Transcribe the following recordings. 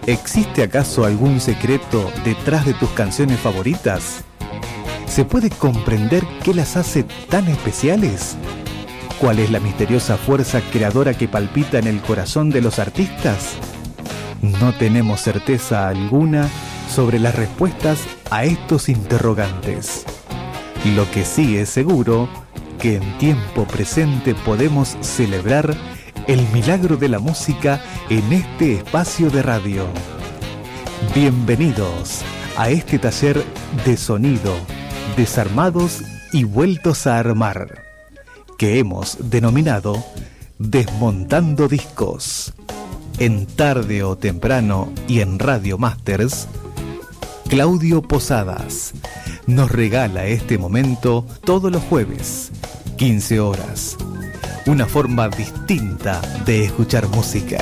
¿Existe acaso algún secreto detrás de tus canciones favoritas? ¿Se puede comprender qué las hace tan especiales? ¿Cuál es la misteriosa fuerza creadora que palpita en el corazón de los artistas? No tenemos certeza alguna sobre las respuestas a estos interrogantes. Lo que sí es seguro, que en tiempo presente podemos celebrar el milagro de la música en este espacio de radio. Bienvenidos a este taller de sonido, desarmados y vueltos a armar, que hemos denominado Desmontando Discos. En Tarde o Temprano y en Radio Masters, Claudio Posadas nos regala este momento todos los jueves, 15 horas. Una forma distinta de escuchar música.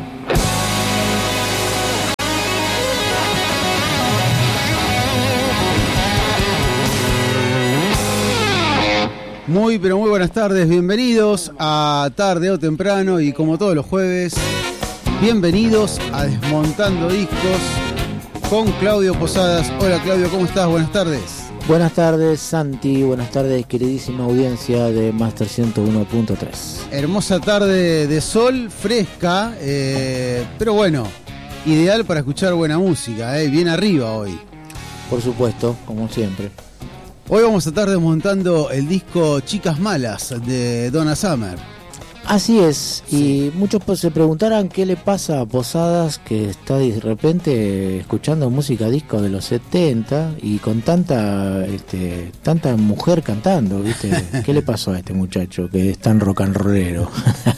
Muy buenas tardes, bienvenidos a Tarde o Temprano y como todos los jueves, bienvenidos a Desmontando Discos con Claudio Posadas. Hola Claudio, ¿cómo estás? Buenas tardes. Buenas tardes Santi, buenas tardes queridísima audiencia de Master 101.3. Hermosa tarde de sol, fresca, pero bueno, ideal para escuchar buena música, bien arriba hoy. Por supuesto, como siempre. Hoy vamos a estar desmontando el disco Chicas Malas de Donna Summer. Así es, sí. Y muchos se preguntarán qué le pasa a Posadas, que está de repente escuchando música disco de los 70 y con tanta mujer cantando, ¿viste? ¿Qué le pasó a este muchacho que es tan rock and rollero?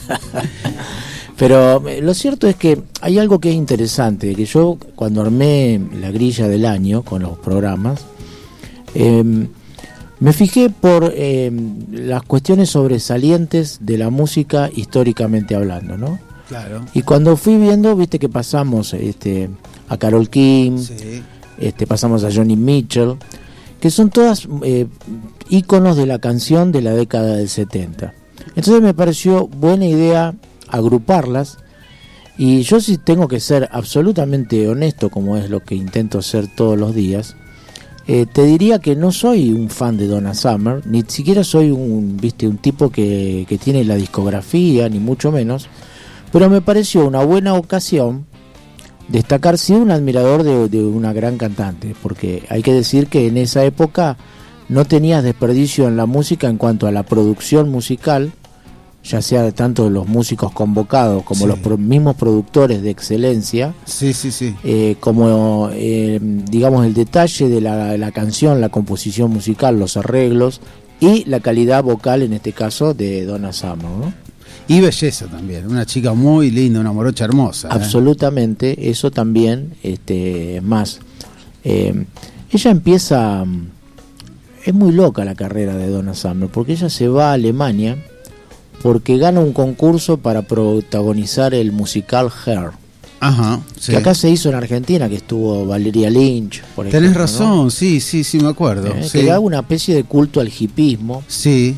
Pero lo cierto es que hay algo que es interesante, que yo cuando armé la grilla del año con los programas, me fijé por las cuestiones sobresalientes de la música históricamente hablando, ¿no? Claro. Y cuando fui viendo, viste que pasamos a Carole King, sí. Pasamos a Joni Mitchell, que son todas íconos de la canción de la década del 70. Entonces me pareció buena idea agruparlas, y yo sí tengo que ser absolutamente honesto, como es lo que intento ser todos los días. Te diría que no soy un fan de Donna Summer, ni siquiera soy un tipo que tiene la discografía, ni mucho menos, pero me pareció una buena ocasión destacar, sí, un admirador de una gran cantante, porque hay que decir que en esa época no tenías desperdicio en la música en cuanto a la producción musical, ya sea tanto los músicos convocados como sí. los mismos productores de excelencia, sí. como digamos el detalle de la canción, la composición musical, los arreglos y la calidad vocal, en este caso de Donna Summer, ¿no? Y belleza también, una chica muy linda, una morocha hermosa. Absolutamente, eso también, más. Ella empieza, es muy loca la carrera de Donna Summer, porque ella se va a Alemania porque gana un concurso para protagonizar el musical Hair. Ajá, sí. Que acá se hizo en Argentina, que estuvo Valeria Lynch, por ejemplo. Tenés razón, ¿no? Sí, me acuerdo. Que le haga una especie de culto al hipismo. Sí.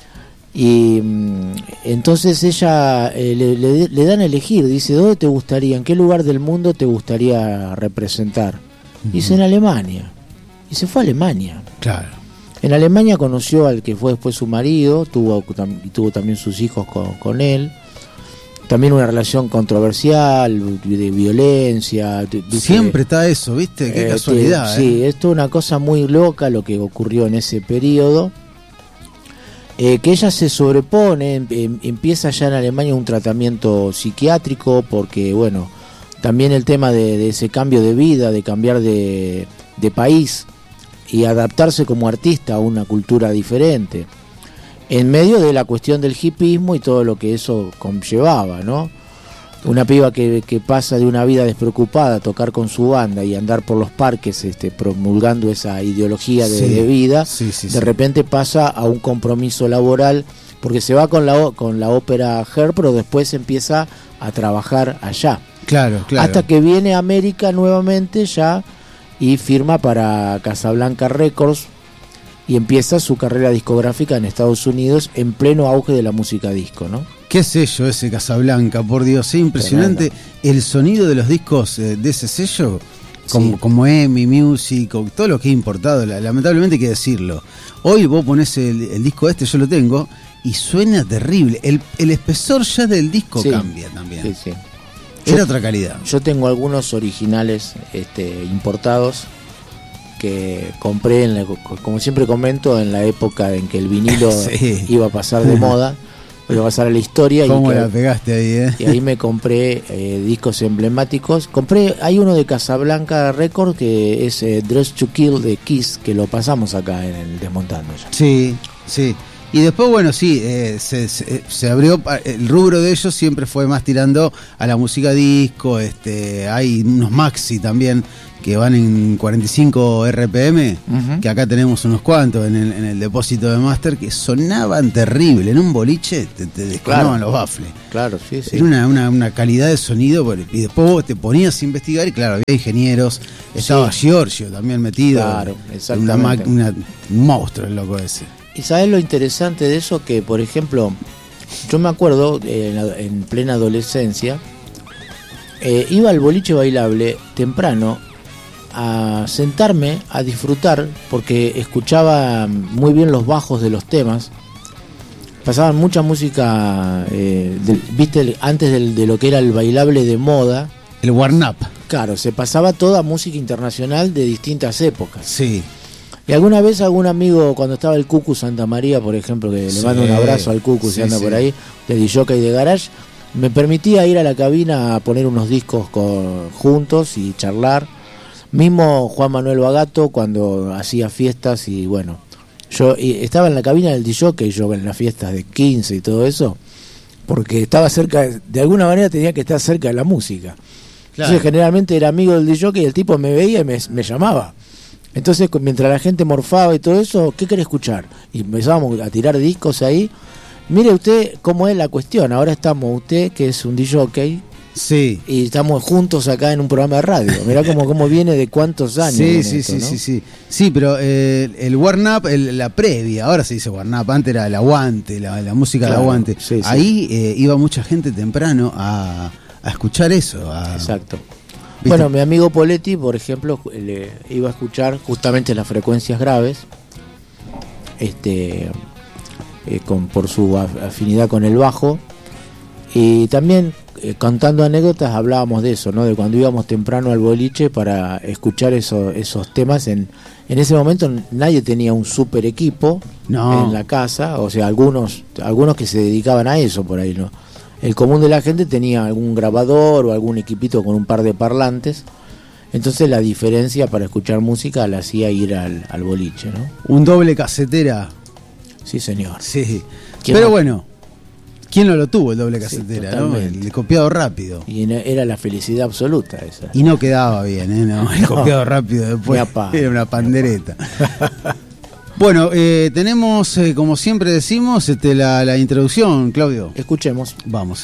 Y entonces ella le dan a elegir, dice, ¿dónde te gustaría, en qué lugar del mundo te gustaría representar? Dice, en Alemania. Y se fue a Alemania. Claro. En Alemania conoció al que fue después su marido, tuvo también sus hijos con él. También una relación controversial, de violencia. Siempre está eso, ¿viste? Qué casualidad. Sí, esto es una cosa muy loca lo que ocurrió en ese periodo. Que ella se sobrepone, empieza ya en Alemania un tratamiento psiquiátrico, porque bueno, también el tema de ese cambio de vida, de cambiar de país y adaptarse como artista a una cultura diferente, en medio de la cuestión del hipismo y todo lo que eso conllevaba, ¿no? Una piba que pasa de una vida despreocupada a tocar con su banda y andar por los parques promulgando esa ideología de vida, de repente pasa a un compromiso laboral, porque se va con la ópera Hair, pero después empieza a trabajar allá. Claro. Hasta que viene a América nuevamente ya y firma para Casablanca Records y empieza su carrera discográfica en Estados Unidos en pleno auge de la música disco, ¿no? Qué sello ese Casablanca, por Dios, es impresionante. Tremendo. El sonido de los discos de ese sello, Sí. como EMI Music, o todo lo que he importado, lamentablemente hay que decirlo. Hoy vos ponés el disco este, yo lo tengo, y suena terrible. El espesor ya del disco Sí. cambia también. Sí, sí. Era otra calidad. Yo tengo algunos originales importados que compré, como siempre comento, en la época en que el vinilo Sí. iba a pasar de moda, iba a pasar a la historia. ¿Cómo la pegaste ahí, Y ahí me compré discos emblemáticos. Hay uno de Casablanca Records que es Dress to Kill de Kiss, que lo pasamos acá en el Desmontando ya. Sí, sí. Y después, bueno, sí, se abrió, el rubro de ellos siempre fue más tirando a la música disco, hay unos maxi también que van en 45 RPM, Ujú. que acá tenemos unos cuantos en el depósito de Master, que sonaban terrible, en un boliche te desconaban los baffles. Claro, sí, sí. Era una calidad de sonido, y después vos te ponías a investigar y claro, había ingenieros, estaba Giorgio también metido. Claro, exactamente. Un monstruo el loco ese. ¿Y sabes lo interesante de eso? Que, por ejemplo, yo me acuerdo en plena adolescencia, iba al boliche bailable temprano a sentarme a disfrutar porque escuchaba muy bien los bajos de los temas. Pasaban mucha música, viste, antes de lo que era el bailable de moda. El warm-up. Claro, se pasaba toda música internacional de distintas épocas. Sí. Y alguna vez algún amigo, cuando estaba el Cucu Santa María, por ejemplo, que Sí. le mando un abrazo al Cucu, Sí, si anda sí. por ahí, de DJ y de Garage, me permitía ir a la cabina a poner unos discos juntos y charlar. Mismo Juan Manuel Bagato, cuando hacía fiestas, y bueno, yo estaba en la cabina del DJ, yo en las fiestas de 15 y todo eso, porque estaba cerca, de alguna manera tenía que estar cerca de la música. Claro. Entonces generalmente era amigo del DJ y el tipo me veía y me llamaba. Entonces mientras la gente morfaba y todo eso, ¿qué quiere escuchar? Y empezábamos a tirar discos ahí. Mire usted cómo es la cuestión. Ahora estamos usted, que es un DJ, Sí. y estamos juntos acá en un programa de radio. Mirá cómo viene de cuántos años. Sí, con sí, esto, sí, ¿no? sí. Sí, pero el warm-up, la previa, ahora se dice warm-up, antes era el aguante, la música Claro, del aguante. sí, sí. Ahí iba mucha gente temprano a escuchar eso. Exacto. ¿Viste? Bueno, mi amigo Poletti, por ejemplo, le iba a escuchar justamente las frecuencias graves, por su afinidad con el bajo, y también contando anécdotas hablábamos de eso, ¿no? De cuando íbamos temprano al boliche para escuchar esos temas. En ese momento nadie tenía un super equipo No. en la casa, o sea, algunos que se dedicaban a eso por ahí, ¿no? El común de la gente tenía algún grabador o algún equipito con un par de parlantes. Entonces la diferencia para escuchar música la hacía ir al boliche, ¿no? Un doble casetera. Sí, señor. Sí. ¿Quién Pero no? bueno, ¿quién no lo tuvo el doble Sí, casetera, no? totalmente. El copiado rápido. Y era la felicidad absoluta esa. Y no quedaba bien, ¿eh? No, el No. copiado rápido después Ni a palo. era una pandereta. Bueno, tenemos, como siempre decimos, la introducción, Claudio. Escuchemos. Vamos,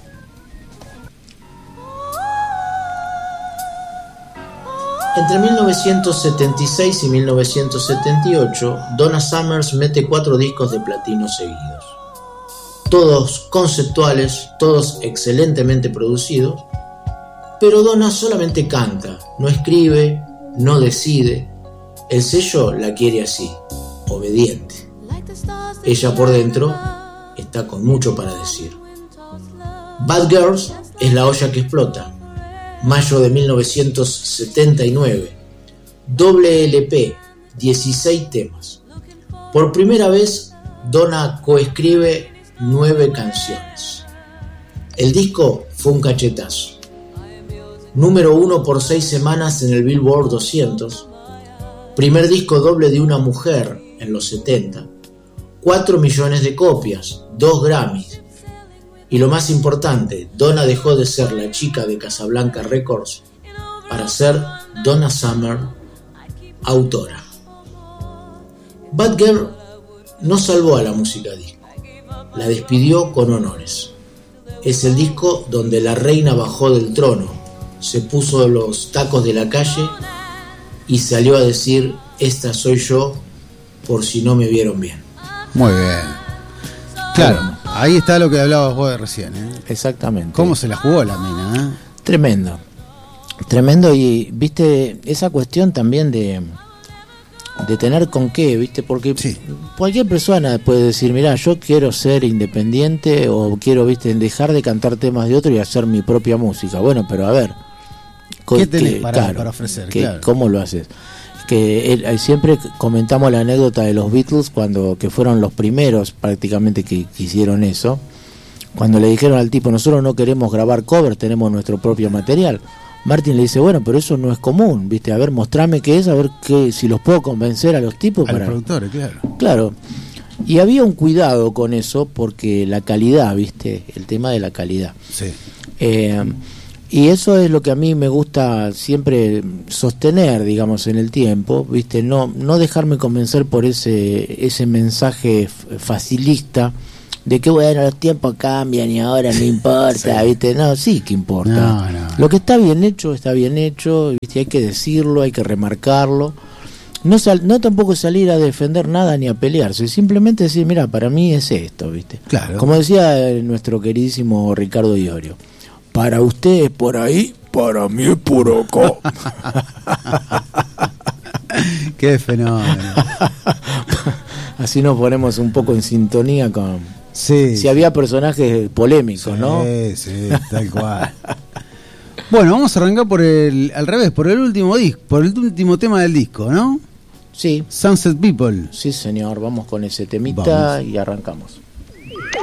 Entre 1976 y 1978, Donna Summers mete 4 discos de platino seguidos. Todos conceptuales, todos excelentemente producidos, pero Donna solamente canta, no escribe, no decide. El sello la quiere así, obediente. Ella por dentro está con mucho para decir. Bad Girls es la olla que explota. Mayo de 1979. Doble LP, 16 temas. Por primera vez, Donna coescribe 9 canciones. El disco fue un cachetazo. Número 1 por 6 semanas en el Billboard 200. Primer disco doble de una mujer en los 70. 4 millones de copias, 2 Grammys. Y lo más importante, Donna dejó de ser la chica de Casablanca Records para ser Donna Summer, autora. Bad Girl no salvó a la música disco, la despidió con honores. Es el disco donde la reina bajó del trono, se puso los tacos de la calle y salió a decir: esta soy yo, por si no me vieron bien. Muy bien. Claro. Ahí está lo que hablabas vos de recién, ¿eh? Exactamente. ¿Cómo se la jugó la mina, eh? Tremendo, y viste, esa cuestión también de tener con qué, viste, porque sí, cualquier persona puede decir, mirá, yo quiero ser independiente o quiero, viste, dejar de cantar temas de otro y hacer mi propia música. Bueno, pero a ver, ¿qué tenés para ofrecer? Claro. ¿Cómo lo haces? Que siempre comentamos la anécdota de los Beatles, que fueron los primeros prácticamente que hicieron eso, cuando le dijeron al tipo, nosotros no queremos grabar covers, tenemos nuestro propio material. Martin le dice, bueno, pero eso no es común, viste, a ver, mostrame qué es, a ver si los puedo convencer a los tipos. A los productores, claro. Claro, y había un cuidado con eso, porque la calidad, viste, el tema de la calidad. Sí. Y eso es lo que a mí me gusta siempre sostener, digamos, en el tiempo, viste, no dejarme convencer por ese mensaje facilista de que bueno, los tiempos cambian y ahora no importa, sí. ¿Viste? No, sí que importa. No. Lo que está bien hecho, ¿viste? Hay que decirlo, hay que remarcarlo. No tampoco salir a defender nada ni a pelearse, simplemente decir, mira, para mí es esto, ¿viste? Claro. Como decía nuestro queridísimo Ricardo Iorio, para usted es por ahí, para mí es por acá. Qué fenómeno. Así nos ponemos un poco en sintonía con... Sí. Si había personajes polémicos, sí, ¿no? Sí, tal cual. Bueno, vamos a arrancar por el último disco, por el último tema del disco, ¿no? Sí. Sunset People. Sí, señor, vamos con ese temita y arrancamos.